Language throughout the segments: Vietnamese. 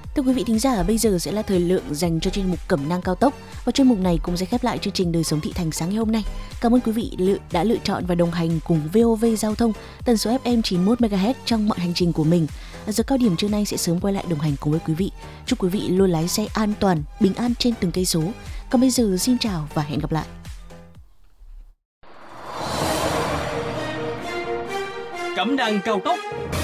Thưa quý vị thính giả, bây giờ sẽ là thời lượng dành cho chuyên mục Cẩm nang cao tốc, và chuyên mục này cũng sẽ khép lại chương trình Đời sống thị thành sáng ngày hôm nay. Cảm ơn quý vị đã lựa chọn và đồng hành cùng VOV Giao thông tần số FM 91 MHz trong mọi hành trình của mình. Giờ cao điểm trưa nay sẽ sớm quay lại đồng hành cùng với quý vị. Chúc quý vị luôn lái xe an toàn, bình an trên từng cây số. Còn bây giờ xin chào và hẹn gặp lại. Cẩm nang cao tốc.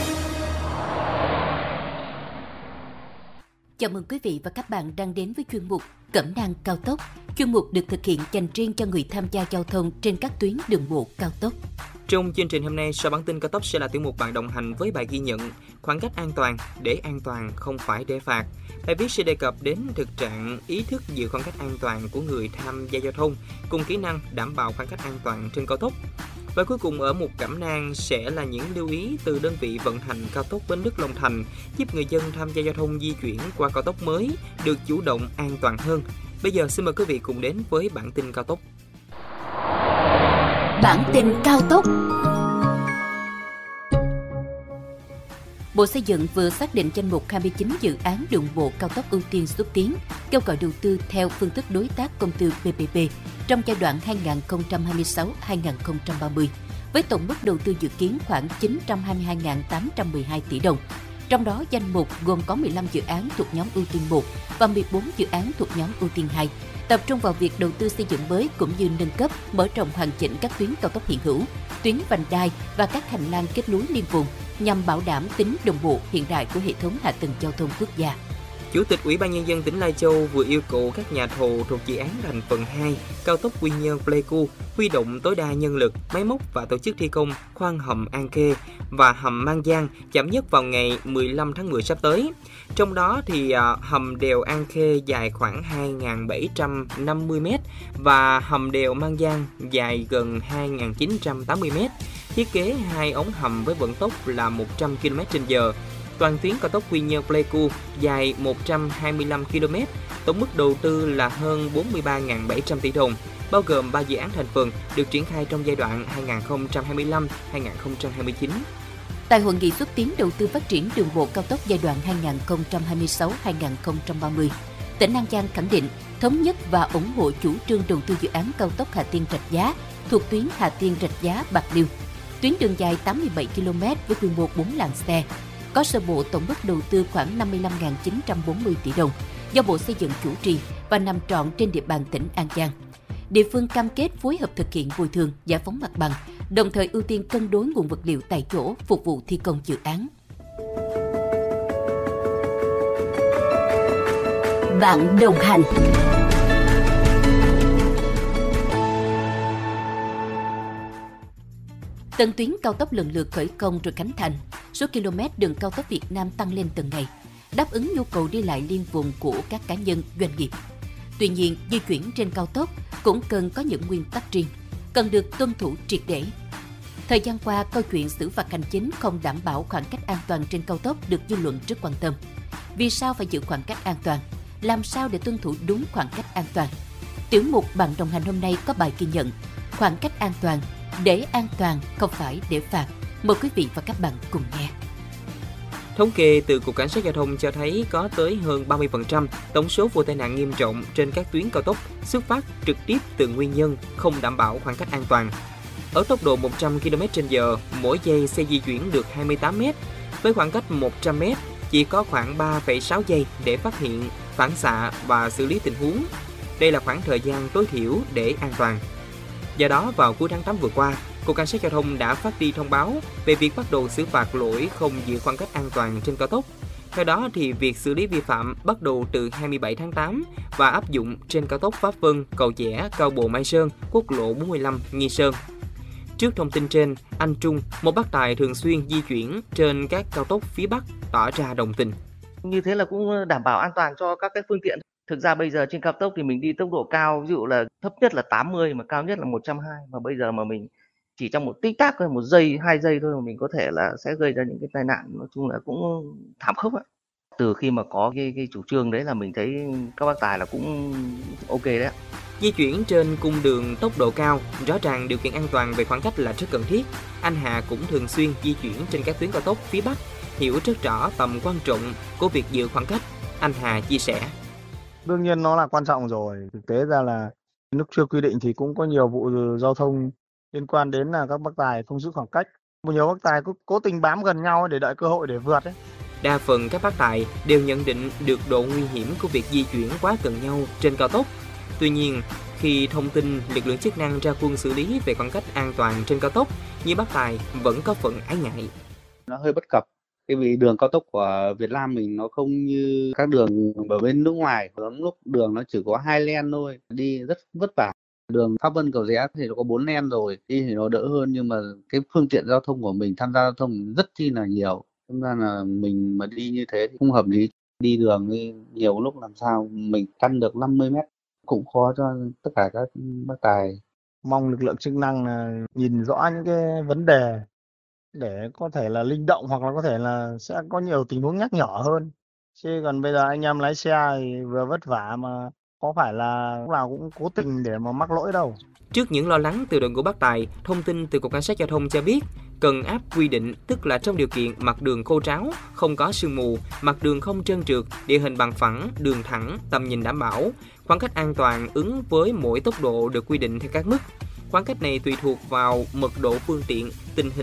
Chào mừng quý vị và các bạn đang đến với chuyên mục Cẩm nang cao tốc. Chuyên mục được thực hiện dành riêng cho người tham gia giao thông trên các tuyến đường bộ cao tốc. Trong chương trình hôm nay, sau bản tin cao tốc sẽ là tiểu mục bạn đồng hành với bài ghi nhận khoảng cách an toàn, để an toàn không phải để phạt. Bài viết sẽ đề cập đến thực trạng ý thức giữ khoảng cách an toàn của người tham gia giao thông cùng kỹ năng đảm bảo khoảng cách an toàn trên cao tốc. Và cuối cùng ở mục Cẩm nang sẽ là những lưu ý từ đơn vị vận hành cao tốc Bến Lức - Long Thành, giúp người dân tham gia giao thông di chuyển qua cao tốc mới được chủ động an toàn hơn. Bây giờ xin mời quý vị cùng đến với bản tin cao tốc. Bản tin cao tốc. Bộ Xây dựng vừa xác định danh mục 29 dự án đường bộ cao tốc ưu tiên xúc tiến, kêu gọi đầu tư theo phương thức đối tác công tư PPP trong giai đoạn 2026-2030, với tổng mức đầu tư dự kiến khoảng 922.812 tỷ đồng. Trong đó, danh mục gồm có 15 dự án thuộc nhóm ưu tiên 1 và 14 dự án thuộc nhóm ưu tiên 2, tập trung vào việc đầu tư xây dựng mới cũng như nâng cấp, mở rộng hoàn chỉnh các tuyến cao tốc hiện hữu, tuyến vành đai và các hành lang kết nối liên vùng nhằm bảo đảm tính đồng bộ hiện đại của hệ thống hạ tầng giao thông quốc gia. Chủ tịch Ủy ban Nhân dân tỉnh Lai Châu vừa yêu cầu các nhà thầu thuộc dự án thành phần 2 cao tốc Quy Nhơn - Pleiku huy động tối đa nhân lực, máy móc và tổ chức thi công khoan hầm An Khê và hầm Mang Giang chậm nhất vào ngày 15 tháng 10 sắp tới. Trong đó thì hầm đèo An Khê dài khoảng 2.750 m và hầm đèo Mang Giang dài gần 2.980 m. Thiết kế hai ống hầm với vận tốc là 100 km/h. Toàn tuyến cao tốc Quy Nhơn - Pleiku dài 125 km, tổng mức đầu tư là hơn 43.700 tỷ đồng, bao gồm 3 dự án thành phần được triển khai trong giai đoạn 2025-2029. Tại hội nghị xúc tiến đầu tư phát triển đường bộ cao tốc giai đoạn 2026-2030, tỉnh An Giang khẳng định thống nhất và ủng hộ chủ trương đầu tư dự án cao tốc Hà Tiên - Rạch Giá thuộc tuyến Hà Tiên - Rạch Giá - Bạc Liêu. Tuyến đường dài 87 km với quy mô 4 làn xe, có sơ bộ tổng mức đầu tư khoảng 55.940 tỷ đồng do Bộ Xây dựng chủ trì và nằm trọn trên địa bàn tỉnh An Giang. Địa phương cam kết phối hợp thực hiện bồi thường, giải phóng mặt bằng, đồng thời ưu tiên cân đối nguồn vật liệu tại chỗ phục vụ thi công dự án. Bạn đồng hành. Tân tuyến cao tốc lần lượt khởi công rồi khánh thành, số km đường cao tốc Việt Nam tăng lên từng ngày, đáp ứng nhu cầu đi lại liên vùng của các cá nhân, doanh nghiệp. Tuy nhiên, di chuyển trên cao tốc cũng cần có những nguyên tắc riêng, cần được tuân thủ triệt để. Thời gian qua, câu chuyện xử phạt hành chính không đảm bảo khoảng cách an toàn trên cao tốc được dư luận rất quan tâm. Vì sao phải giữ khoảng cách an toàn? Làm sao để tuân thủ đúng khoảng cách an toàn? Tiểu mục Bạn đồng hành hôm nay có bài ghi nhận khoảng cách an toàn, để an toàn không phải để phạt. Mời quý vị và các bạn cùng nghe. Thống kê từ Cục Cảnh sát Giao thông cho thấy có tới hơn 30% tổng số vụ tai nạn nghiêm trọng trên các tuyến cao tốc xuất phát trực tiếp từ nguyên nhân không đảm bảo khoảng cách an toàn. Ở tốc độ 100 km/h, mỗi giây xe di chuyển được 28 m, với khoảng cách 100 m chỉ có khoảng 3,6 giây để phát hiện, phản xạ và xử lý tình huống. Đây là khoảng thời gian tối thiểu để an toàn. Do đó, vào cuối tháng 8 vừa qua, Cục Cảnh sát Giao thông đã phát đi thông báo về việc bắt đầu xử phạt lỗi không giữ khoảng cách an toàn trên cao tốc. Theo đó, thì việc xử lý vi phạm bắt đầu từ 27 tháng 8 và áp dụng trên cao tốc Pháp Vân, Cầu Giẽ, Cao Bồ - Mai Sơn, quốc lộ 45, Nghi Sơn. Trước thông tin trên, anh Trung, một bác tài thường xuyên di chuyển trên các cao tốc phía Bắc, tỏ ra đồng tình. Như thế là cũng đảm bảo an toàn cho các cái phương tiện. Thực ra bây giờ trên cao tốc thì mình đi tốc độ cao, ví dụ là thấp nhất là 80 mà cao nhất là 120, mà bây giờ mà mình chỉ trong một tích tắc thôi, 1 giây, 2 giây thôi mà mình có thể là sẽ gây ra những cái tai nạn, nói chung là cũng thảm khốc ạ. Từ khi mà có cái chủ trương đấy là mình thấy các bác tài là cũng ok đấy ạ. Di chuyển trên cung đường tốc độ cao, rõ ràng điều kiện an toàn về khoảng cách là rất cần thiết. Anh Hà cũng thường xuyên di chuyển trên các tuyến cao tốc phía Bắc. hiểu rất rõ tầm quan trọng của việc giữ khoảng cách. Anh Hà chia sẻ. Đương nhiên nó là quan trọng rồi. Thực tế ra là lúc chưa quy định thì cũng có nhiều vụ giao thông liên quan đến là các bác tài không giữ khoảng cách. Nhiều bác tài cố tình bám gần nhau để đợi cơ hội để vượt ấy. Đa phần các bác tài đều nhận định được độ nguy hiểm của việc di chuyển quá gần nhau trên cao tốc. Tuy nhiên, khi thông tin lực lượng chức năng ra quân xử lý về khoảng cách an toàn trên cao tốc, nhiều bác tài vẫn có phần ái ngại. Nó hơi bất cập. Vì đường cao tốc của Việt Nam mình nó không như các đường ở bên nước ngoài. Lắm lúc đường nó chỉ có 2 lane thôi, đi rất vất vả. Đường Pháp Vân Cầu Giẽ thì nó có 4 lane rồi, đi thì nó đỡ hơn, nhưng mà cái phương tiện giao thông của mình tham gia giao thông rất chi là nhiều. Nên ra là mình mà đi như thế thì không hợp lý. Đi đường nhiều lúc làm sao mình căn được 50 mét cũng khó cho tất cả các bác tài. Mong lực lượng chức năng là nhìn rõ những cái vấn đề để có thể là linh động, hoặc là có thể là sẽ có nhiều tình huống nhắc nhở hơn. Chứ còn bây giờ anh em lái xe thì vừa vất vả mà có phải là lúc nào cũng cố tình để mà mắc lỗi đâu. Trước những lo lắng từ đội ngũ bác tài, thông tin từ Cục Cảnh sát Giao thông cho biết cần áp quy định, tức là trong điều kiện mặt đường khô ráo, không có sương mù, mặt đường không trơn trượt, địa hình bằng phẳng, đường thẳng, tầm nhìn đảm bảo, khoảng cách an toàn ứng với mỗi tốc độ được quy định theo các mức. Khoảng cách này tùy thuộc vào mật độ phương tiện, tình hình